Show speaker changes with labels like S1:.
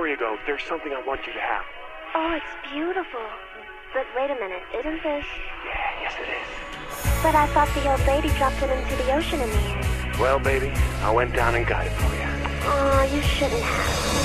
S1: Before you go, there's something I want you to have.
S2: Oh, it's beautiful. But wait a minute, isn't this...
S1: Yeah, yes it is.
S2: But I thought the old lady dropped it into the ocean in the end.
S1: Well, baby, I went down and got it for you.
S2: Aw, you shouldn't have.